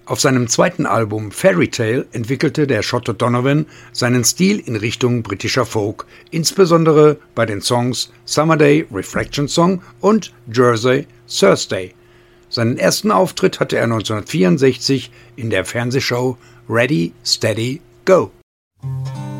Auf seinem zweiten Album Fairy Tale entwickelte der Schotte Donovan seinen Stil in Richtung britischer Folk, insbesondere bei den Songs Summer Day Reflection Song und Jersey Thursday. Seinen ersten Auftritt hatte er 1964 in der Fernsehshow Ready, Steady, Go!